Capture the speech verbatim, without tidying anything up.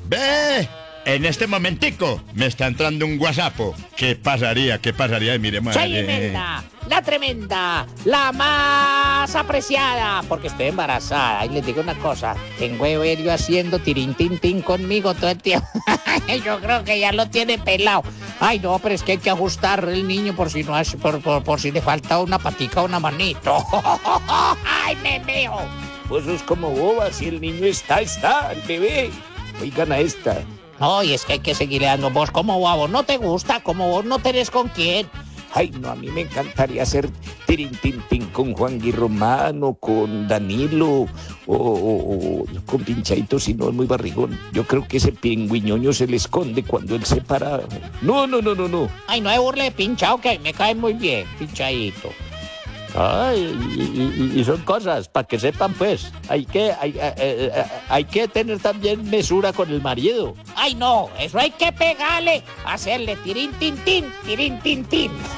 Ve, en este momentico me está entrando un WhatsApp. ¿Qué pasaría? ¿Qué pasaría? Miremos. Soy Imelda, la tremenda, la más apreciada, porque estoy embarazada. Y les digo una cosa, tengo a Evelio haciendo tirín tin tin conmigo todo el tiempo. Yo creo que ya lo tiene pelado. Ay, no, pero es que hay que ajustar el niño por si no hace, por, por, por si le falta una patica o una manito. Ay, me veo. Pues sos como boba, si el niño está, está, el bebé. Oigan a esta. No, y es que hay que seguirle dando. Vos como guavo no te gusta, como vos no tenés con quién. Ay, no, a mí me encantaría hacer tirin tin tin con Juan Gui Romano, con Danilo, o, o, o con Pinchaito, si no es muy barrigón. Yo creo que ese pingüiñoño se le esconde cuando él se para. No, no, no, no, no. Ay, no hay burle de Pinchao, que me cae muy bien, Pinchaito. Ay, y, y, y son cosas, para que sepan pues, hay que, hay, hay, hay que tener también mesura con el marido. Ay, no, eso hay que pegarle, hacerle tirín tin tin, tirín tin tin.